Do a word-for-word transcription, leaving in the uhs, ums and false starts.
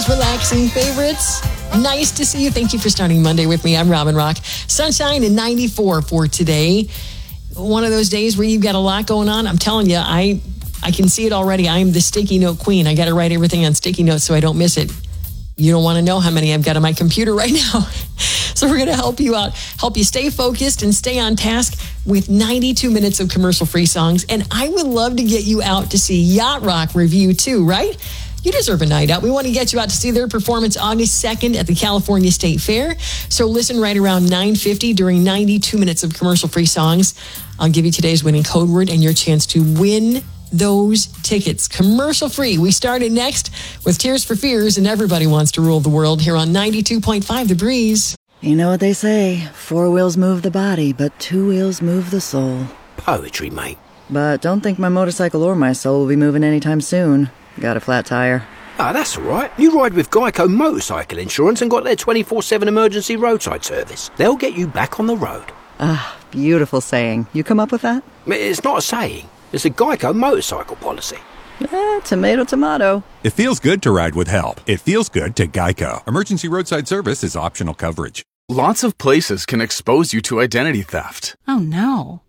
Relaxing favorites. Nice to see you. Thank you for starting Monday with me. I'm Robin Rock. Sunshine and ninety-four for today. One of those days where you've got a lot going on. I'm telling you, I I can see it already. I am the sticky note queen. I got to write everything on sticky notes so I don't miss it. You don't want to know how many I've got on my computer right now. So we're going to help you out, help you stay focused and stay on task with ninety-two minutes of commercial-free songs. And I would love to get you out to see Yacht Rock Review too, right? You deserve a night out. We want to get you out to see their performance August second at the California State Fair. So listen right around nine fifty during ninety-two minutes of commercial-free songs. I'll give you today's winning code word and your chance to win those tickets. Commercial-free. We start it next with Tears for Fears and Everybody Wants to Rule the World here on ninety-two point five The Breeze. You know what they say, four wheels move the body, but two wheels move the soul. Poetry, mate. But don't think my motorcycle or my soul will be moving anytime soon. Got a flat tire. Ah, that's all right. You ride with Geico Motorcycle Insurance and got their twenty-four seven emergency roadside service. They'll get you back on the road. Ah, beautiful saying. You come up with that? It's not a saying. It's a Geico motorcycle policy. Eh, tomato, tomato. It feels good to ride with help. It feels good to Geico. Emergency roadside service is optional coverage. Lots of places can expose you to identity theft. Oh, no.